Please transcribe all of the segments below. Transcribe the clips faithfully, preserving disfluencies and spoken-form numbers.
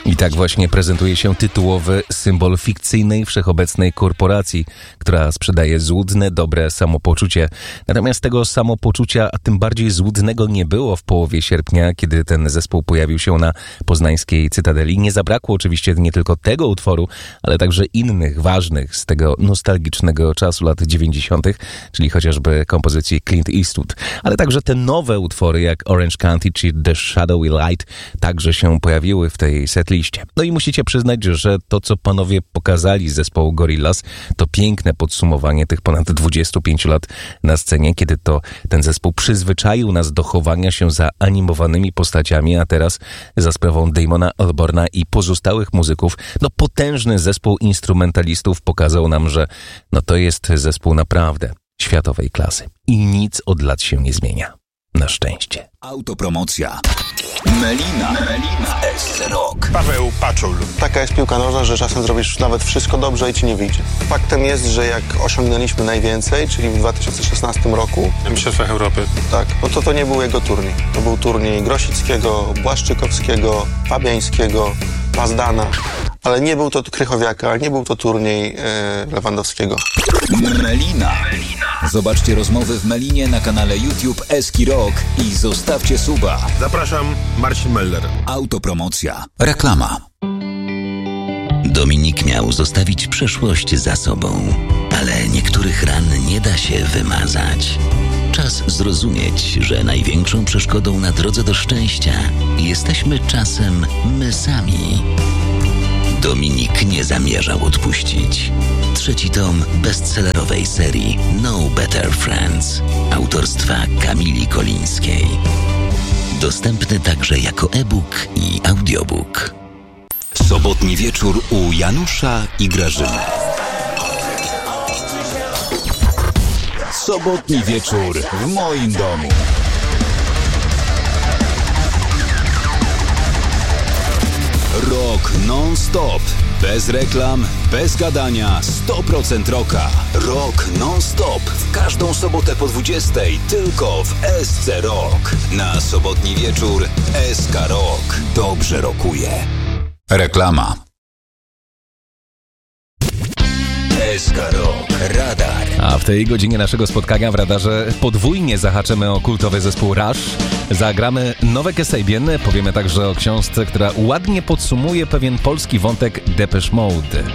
I tak właśnie prezentuje się tytułowy symbol fikcyjnej, wszechobecnej korporacji, która sprzedaje złudne, dobre samopoczucie. Natomiast tego samopoczucia, a tym bardziej złudnego, nie było w połowie sierpnia, kiedy ten zespół pojawił się na poznańskiej Cytadeli. Nie zabrakło oczywiście nie tylko tego utworu, ale także innych ważnych z tego nostalgicznego czasu lat dziewięćdziesiątych, czyli chociażby kompozycji Clint Eastwood. Ale także te nowe utwory jak Orange County czy The Shadowy Light także się pojawiły w tej setliście. No i musicie przyznać, że to, co panowie pokazali z zespołu Gorillaz, to piękne podsumowanie tych ponad dwudziestu pięciu lat na scenie, kiedy to ten zespół przyzwyczaił nas do chowania się za animowanymi postaciami, a teraz za sprawą Damona Albarna i pozostałych muzyków, no potężny zespół instrumentalistów pokazał nam, że no to jest zespół naprawdę światowej klasy. I nic od lat się nie zmienia. Na szczęście. Autopromocja. Melina. Melina S. Rock. Paweł Paczul. Taka jest piłka nożna, że czasem zrobisz nawet wszystko dobrze i ci nie wyjdzie. Faktem jest, że jak osiągnęliśmy najwięcej, czyli w dwa tysiące szesnastym roku... W Mistrzostwach Europy. Tak, no to to nie był jego turniej. To był turniej Grosickiego, Błaszczykowskiego, Fabiańskiego, Pazdana. Ale nie był to Krychowiaka, nie był to turniej e, Lewandowskiego. Melina. Zobaczcie rozmowy w Melinie na kanale YouTube Eski Rock i zostawcie suba. Zapraszam, Marcin Meller. Autopromocja. Reklama. Dominik miał zostawić przeszłość za sobą, ale niektórych ran nie da się wymazać. Czas zrozumieć, że największą przeszkodą na drodze do szczęścia jesteśmy czasem my sami. Dominik nie zamierzał odpuścić. Trzeci tom bestsellerowej serii No Better Friends autorstwa Kamili Kolińskiej. Dostępny także jako e-book i audiobook. Sobotni wieczór u Janusza i Grażyny. Sobotni wieczór w moim domu. Rock non-stop. Bez reklam, bez gadania, sto procent rocka. Rock non-stop. W każdą sobotę po dwudziestej tylko w S C Rock. Na sobotni wieczór S K Rock. Dobrze rockuje. Reklama. S K Rock. Radar. A w tej godzinie naszego spotkania w Radarze podwójnie zahaczymy o kultowy zespół Rush. Zagramy nowe Kasabian, powiemy także o książce, która ładnie podsumuje pewien polski wątek Depeche Mode.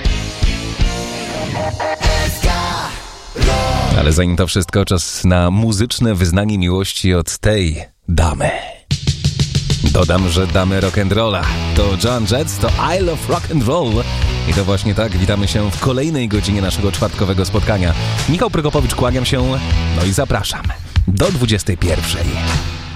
Ale zanim to wszystko, czas na muzyczne wyznanie miłości od tej damy. Dodam, że damy rock'n'rolla. To Joan Jett, to I Love Rock and Roll. I to właśnie tak witamy się w kolejnej godzinie naszego czwartkowego spotkania. Michał Prokopowicz, kłaniam się, no i zapraszam do dwudziestej pierwszej.